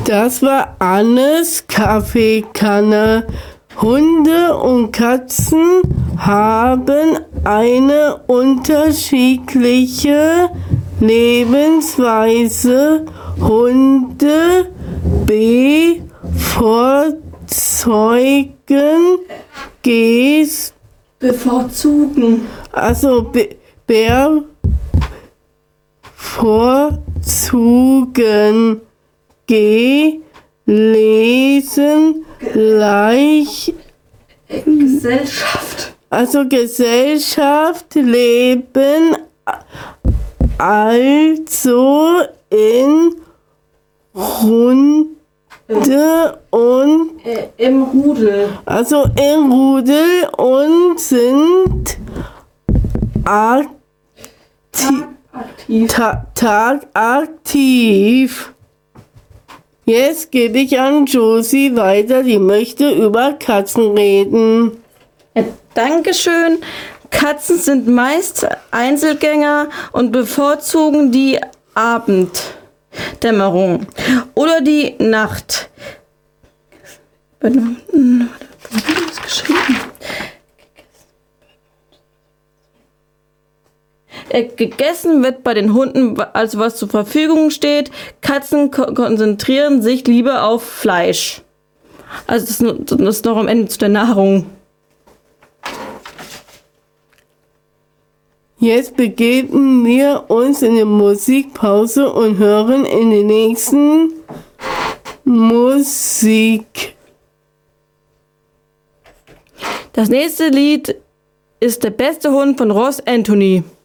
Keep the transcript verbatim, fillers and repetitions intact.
Das war Annes Kaffeekanne. Hunde und Katzen haben eine unterschiedliche Lebensweise. Hunde bevorzugen Ges Bevorzugen. also be bevorzugen gelesen gleich Gesellschaft. also Gesellschaft leben also in Runde und Äh, Im Rudel. also im Rudel und sind aktiv, Aktiv. ta tagaktiv. Jetzt gebe ich an Josie weiter, die möchte über Katzen reden. Ja, Dankeschön. Katzen sind meist Einzelgänger und bevorzugen die Abenddämmerung oder die Nacht. Warte, was habe ich das geschrieben? Äh, Gegessen wird bei den Hunden, also was zur Verfügung steht. Katzen ko konzentrieren sich lieber auf Fleisch. Also das ist, nur- das ist noch am Ende zu der Nahrung. Jetzt begeben wir uns in die Musikpause und hören in die nächsten Musik. Das nächste Lied ist Der beste Hund von Ross Anthony.